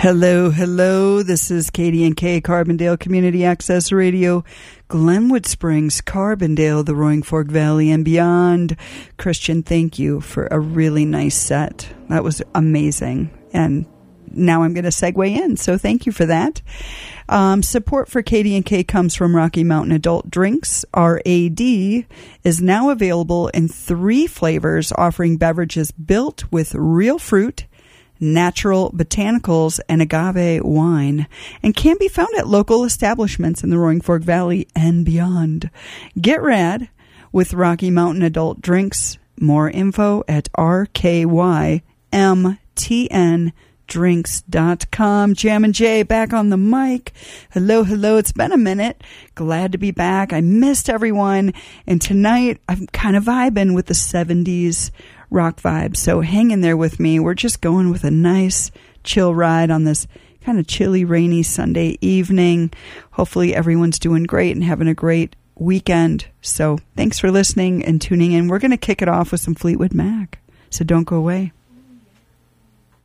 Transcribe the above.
Hello, hello. This is Katie and Kay, Carbondale Community Access Radio, Glenwood Springs, Carbondale, the Roaring Fork Valley, and beyond. Christian, thank you for a really nice set. That was amazing. And now I'm going to segue in, so thank you for that. Support for Katie and Kay comes from Rocky Mountain Adult Drinks. RAD is now available in 3 flavors, offering beverages built with real fruit, natural botanicals, and agave wine, and can be found at local establishments in the Roaring Fork Valley and beyond. Get rad with Rocky Mountain Adult Drinks. More info at rkymtndrinks.com. Jam and Jay back on the mic. Hello, hello. It's been a minute. Glad to be back. I missed everyone. And tonight I'm kind of vibing with the 70s rock vibe. So hang in there with me. We're just going with a nice chill ride on this kind of chilly, rainy Sunday evening. Hopefully everyone's doing great and having a great weekend. So thanks for listening and tuning in. We're going to kick it off with some Fleetwood Mac. So don't go away.